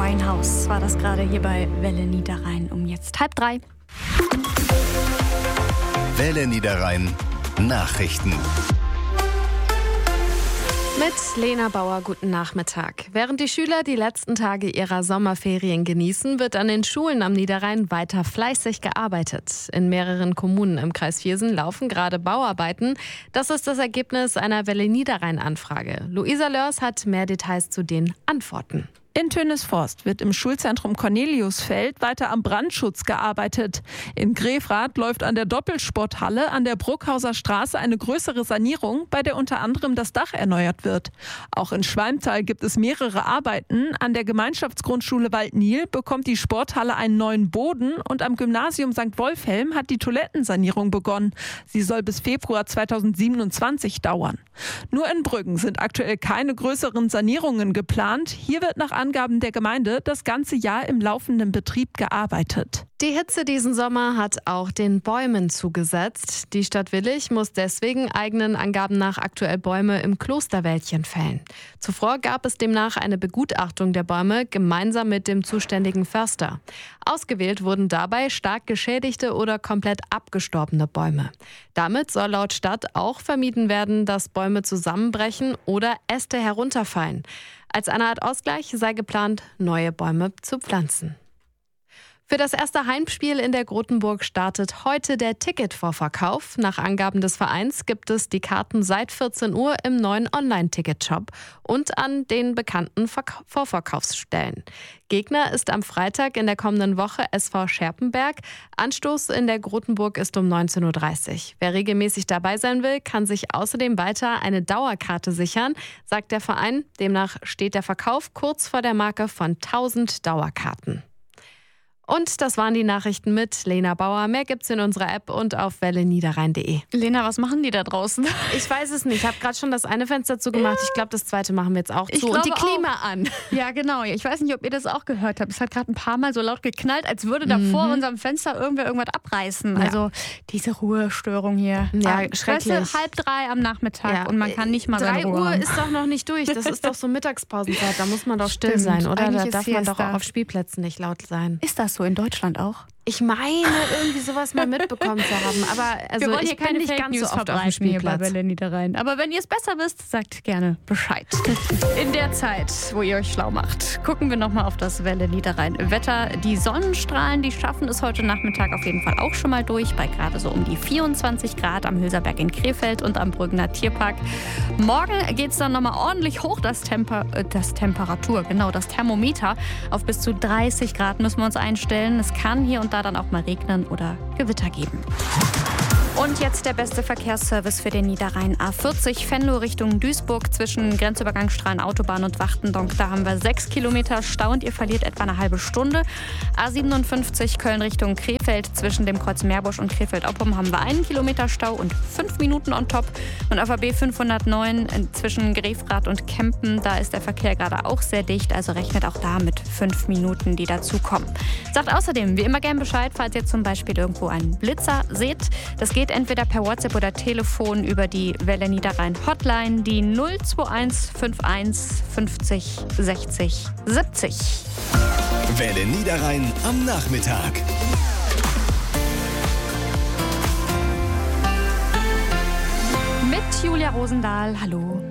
Winehouse war das gerade hier bei Welle Niederrhein um jetzt 2:30. Welle Niederrhein Nachrichten. Mit Lena Bauer, guten Nachmittag. Während die Schüler die letzten Tage ihrer Sommerferien genießen, wird an den Schulen am Niederrhein weiter fleißig gearbeitet. In mehreren Kommunen im Kreis Viersen laufen gerade Bauarbeiten. Das ist das Ergebnis einer Welle Niederrhein-Anfrage. Luisa Lörs hat mehr Details zu den Antworten. In Tönisforst wird im Schulzentrum Corneliusfeld weiter am Brandschutz gearbeitet. In Grefrath läuft an der Doppelsporthalle an der Bruckhauser Straße eine größere Sanierung, bei der unter anderem das Dach erneuert wird. Auch in Schwalmtal gibt es mehrere Arbeiten. An der Gemeinschaftsgrundschule Waldnil bekommt die Sporthalle einen neuen Boden und am Gymnasium St. Wolfhelm hat die Toilettensanierung begonnen. Sie soll bis Februar 2027 dauern. Nur in Brüggen sind aktuell keine größeren Sanierungen geplant. Hier wird nach Angaben der Gemeinde das ganze Jahr im laufenden Betrieb gearbeitet. Die Hitze diesen Sommer hat auch den Bäumen zugesetzt. Die Stadt Willich muss deswegen eigenen Angaben nach aktuell Bäume im Klosterwäldchen fällen. Zuvor gab es demnach eine Begutachtung der Bäume gemeinsam mit dem zuständigen Förster. Ausgewählt wurden dabei stark geschädigte oder komplett abgestorbene Bäume. Damit soll laut Stadt auch vermieden werden, dass Bäume zusammenbrechen oder Äste herunterfallen. Als eine Art Ausgleich sei geplant, neue Bäume zu pflanzen. Für das erste Heimspiel in der Grotenburg startet heute der Ticketvorverkauf. Nach Angaben des Vereins gibt es die Karten seit 14 Uhr im neuen Online-Ticket-Shop und an den bekannten Vorverkaufsstellen. Gegner ist am Freitag in der kommenden Woche SV Scherpenberg. Anstoß in der Grotenburg ist um 19:30 Uhr. Wer regelmäßig dabei sein will, kann sich außerdem weiter eine Dauerkarte sichern, sagt der Verein. Demnach steht der Verkauf kurz vor der Marke von 1000 Dauerkarten. Und das waren die Nachrichten mit Lena Bauer. Mehr gibt's in unserer App und auf welleniederrhein.de. Lena, was machen die da draußen? Ich weiß es nicht. Ich habe gerade schon das eine Fenster zugemacht. Ich glaube, das zweite machen wir jetzt auch zu. Und die Klima an. Ja, genau. Ich weiß nicht, ob ihr das auch gehört habt. Es hat gerade ein paar Mal so laut geknallt, als würde da vor unserem Fenster irgendwas abreißen. Ja. Also diese Ruhestörung hier. Ja, schrecklich. 2:30 am Nachmittag und man kann nicht mal seine 3 Ruhe Uhr haben. ist doch noch nicht durch. Das ist doch so Mittagspausenzeit. Da muss man doch still sein, oder? Eigentlich Da ist darf man doch Siesta. auch auf Spielplätzen nicht laut sein. Ist das so in Deutschland auch? Ich meine, irgendwie sowas mal mitbekommen zu haben. Aber also, Wir wollen hier ich bin keine nicht Fake ganz so News oft auf dem verbreiten hier bei Spielplatz. Welle Niederrhein. Aber wenn ihr es besser wisst, sagt gerne Bescheid. In der Zeit, wo ihr euch schlau macht, gucken wir nochmal auf das Welle Niederrhein Wetter. Die Sonnenstrahlen, die schaffen es heute Nachmittag auf jeden Fall auch schon mal durch, bei gerade so um die 24 Grad am Hülserberg in Krefeld und am Brüggener Tierpark. Morgen geht es dann nochmal ordentlich hoch, das Thermometer. Auf bis zu 30 Grad müssen wir uns einstellen. Es kann hier und da dann auch mal regnen oder Gewitter geben. Und jetzt der beste Verkehrsservice für den Niederrhein. A40 Venlo Richtung Duisburg zwischen Grenzübergang Strahlen-Autobahn und Wachtendonk. Da haben wir 6 Kilometer Stau und ihr verliert etwa eine halbe Stunde. A57 Köln Richtung Krefeld zwischen dem Kreuz Meerbusch und Krefeld-Oppum haben wir 1 Kilometer Stau und 5 Minuten on top. Und auf der B509 zwischen Grefrath und Kempen, da ist der Verkehr gerade auch sehr dicht. Also rechnet auch da mit 5 Minuten, die dazukommen. Sagt außerdem wie immer gern Bescheid, falls ihr zum Beispiel irgendwo einen Blitzer seht. Das geht entweder per WhatsApp oder Telefon über die Welle Niederrhein Hotline, die 021 51 50 60 70. Welle Niederrhein am Nachmittag. Mit Julia Rosendahl, hallo.